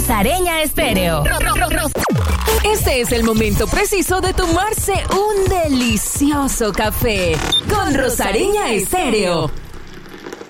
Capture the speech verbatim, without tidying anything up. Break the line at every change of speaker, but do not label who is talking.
Rosareña Estéreo. Ro, ro, ro, ro. Este es el momento preciso de tomarse un delicioso café con Rosareña Estéreo.